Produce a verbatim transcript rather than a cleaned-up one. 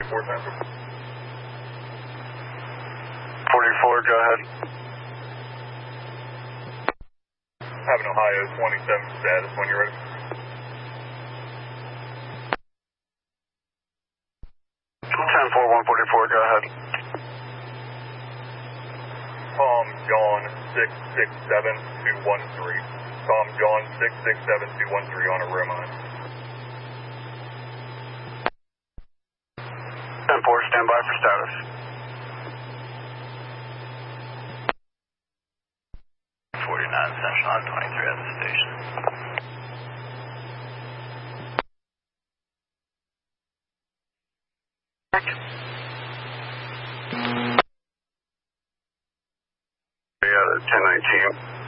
forty-four, Central. forty-four, go ahead. Have an Ohio twenty-seven status when you're ready. ten four, one forty-four, go ahead. Tom John six six seven two one three. Tom John six six seven two one three on a row mine. ten four, stand by for status. forty-nine Central on twenty-three at the station. Yeah, ten nineteen.